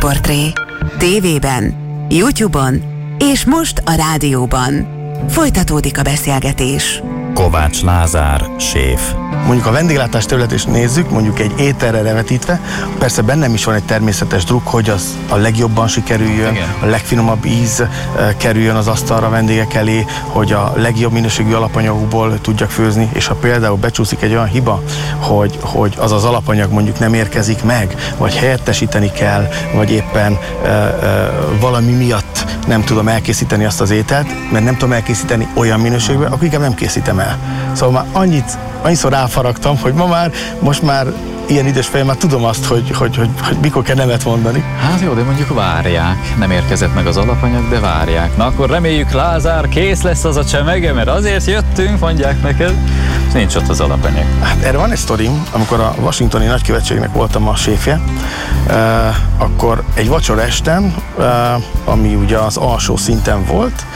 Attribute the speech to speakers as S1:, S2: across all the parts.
S1: Sztárportré. TV-ben, YouTube-on és most a rádióban. Folytatódik a beszélgetés.
S2: Kovács Lázár, séf.
S3: Mondjuk a vendéglátás területét is nézzük, mondjuk egy ételre revetítve, persze bennem is van egy természetes druk, hogy az a legjobban sikerüljön, igen, a legfinomabb íz kerüljön az asztalra vendégek elé, hogy a legjobb minőségű alapanyagokból tudjak főzni, és ha például becsúszik egy olyan hiba, hogy az az alapanyag mondjuk nem érkezik meg, vagy helyettesíteni kell, vagy éppen valami miatt nem tudom elkészíteni azt az ételt, mert nem tudom elkészíteni olyan minőségben, akkor inkább nem készítem el. Szóval már annyiszor ráfaragtam, hogy most már ilyen idős fejem, már tudom azt, hogy mikor kell nemet mondani.
S4: Hát jó, de mondjuk várják. Nem érkezett meg az alapanyag, de várják. Na akkor reméljük, Lázár, kész lesz az a csemege, mert azért jöttünk, mondják neked, és nincs ott az alapanyag.
S3: Hát erre van egy sztorim, amikor a washingtoni nagykövetségnek voltam a séfje, akkor egy vacsora esten, ami ugye az alsó szinten volt,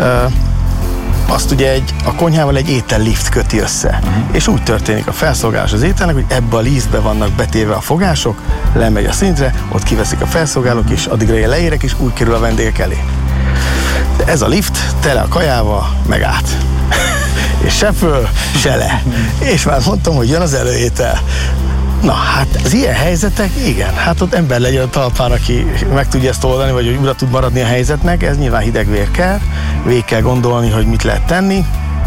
S3: azt ugye a konyhával egy étellift köti össze. És úgy történik a felszolgálás az ételnek, hogy ebbe a liftbe vannak betéve a fogások, lemegy a szintre, ott kiveszik a felszolgálók, és addigra én leérek, és úgy kerül a vendégek elé. De ez a lift tele a kajával, meg át. És se föl, se le. És már mondtam, hogy jön az előétel. Na, hát az ilyen helyzetek, igen, hát ott ember legyen a talpán, aki meg tudja ezt oldani, vagy hogy ura tud maradni a helyzetnek, ez nyilván hideg vér kell, végig kell gondolni, hogy mit lehet tenni,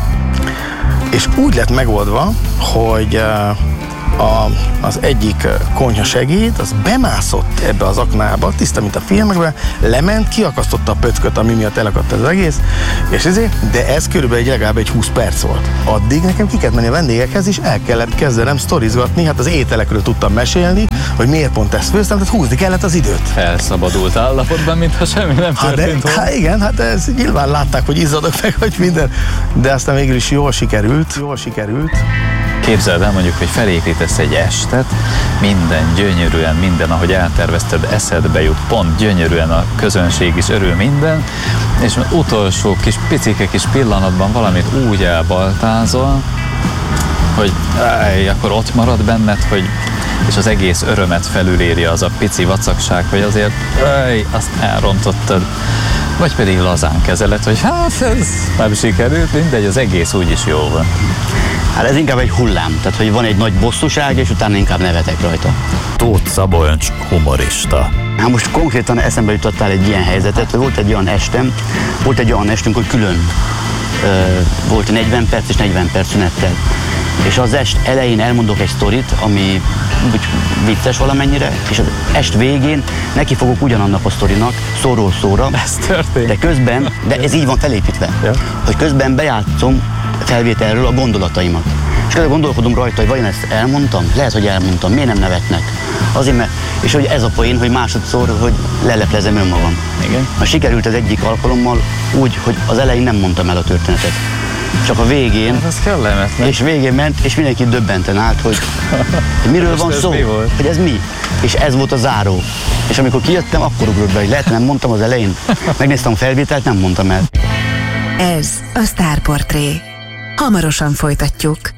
S3: és úgy lett megoldva, hogy az egyik konyhasegéd, az bemászott ebbe az aknába, tiszta, mint a filmekben, lement, kiakasztotta a pötköt, ami miatt elakadt az egész, és de ez körülbelül legalább egy 20 perc volt. Addig nekem ki kellett menni a vendégekhez, és el kellett kezdenem sztorizgatni, hát az ételekről tudtam mesélni, hogy miért pont ezt főztem, tehát húzni kellett az időt.
S4: Felszabadult állapotban, mintha semmi nem történt volna.
S3: Hát igen, hát ez nyilván látták, hogy izzadok meg, hogy minden, de aztán végül is jól sikerült.
S4: Képzeld el mondjuk, hogy felépítesz egy estet, minden gyönyörűen, minden, ahogy eltervezted, eszedbe jut, pont gyönyörűen a közönség is örül minden, és az utolsó picike kis pillanatban valamit úgy elbaltázol, hogy akkor ott marad benned, és az egész örömet felüléri az a pici vacakság, hogy azért azt elrontottad. Vagy pedig lazán kezeled, hogy hát ez nem sikerült, mindegy, az egész úgyis jó van.
S5: Hát ez inkább egy hullám, tehát hogy van egy nagy bosszúság, és utána inkább nevetek rajta.
S2: Tóth Szabolcs, humorista.
S5: Hát most konkrétan eszembe jutottál egy ilyen helyzetet, hogy volt egy olyan estünk, hogy külön volt 40 perc és 40 perc szünettel. És az est elején elmondok egy sztorit, ami úgy vicces valamennyire, és az est végén neki fogok ugyanannak a sztorinak, szóról szóra.
S4: Ez történt.
S5: De közben, de ez így van felépítve, hogy közben bejátszom felvételről a gondolataimat. És közben gondolkodom rajta, hogy vajon ezt elmondtam? Lehet, hogy elmondtam. Miért nem nevetnek? Azért, mert, és hogy ez a poén, hogy másodszor, hogy leleplezem önmagam.
S4: Igen.
S5: Sikerült az egyik alkalommal úgy, hogy az elején nem mondtam el a történetet. Csak a végén,
S4: ez kellemetlen.
S5: És végén ment, és mindenki döbbenten állt, hogy miről van szó, hogy ez mi. És ez volt a záró. És amikor kijöttem, akkor ugrott be, hogy lehet, nem mondtam az elején. Megnéztem a felvételt, nem mondtam el.
S1: Ez a Sztárportré. Hamarosan folytatjuk.